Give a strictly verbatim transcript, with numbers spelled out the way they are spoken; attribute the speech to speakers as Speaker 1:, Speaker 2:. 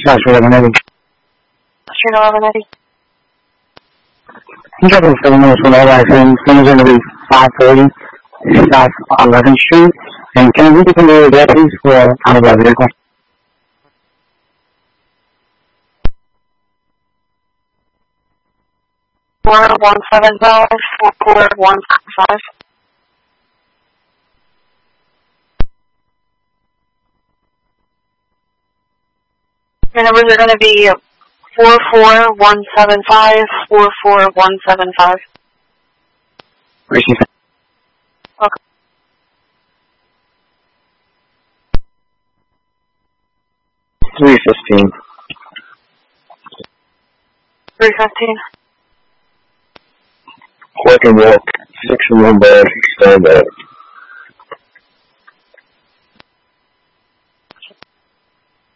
Speaker 1: Slash eleven eighty.
Speaker 2: Street eleven eighty.
Speaker 1: I'm dropping seven minutes from all right, and it's going to be five forty South eleventh Street. And can you give me the address, please, for out of our vehicle?
Speaker 2: Four one seven five four four one five. Your numbers are going to be four four one seven five four four one seven five.
Speaker 1: Where's she?
Speaker 2: Okay.
Speaker 1: Three fifteen.
Speaker 2: Three fifteen.
Speaker 1: Quick and walk. Six and one bed. Stand up.